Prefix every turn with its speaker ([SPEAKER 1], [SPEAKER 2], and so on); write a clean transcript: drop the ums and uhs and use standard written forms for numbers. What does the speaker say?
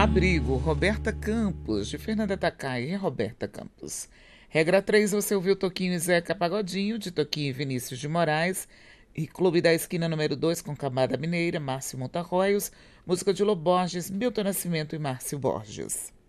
[SPEAKER 1] Abrigo, Roberta Campos, de Fernanda Takai e Roberta Campos. Regra 3, você ouviu Toquinho e Zeca Pagodinho, de Toquinho e Vinícius de Moraes. E Clube da Esquina número 2, com Camada Mineira, Márcio Montarroios. Música de Lô Borges, Milton Nascimento e Márcio Borges.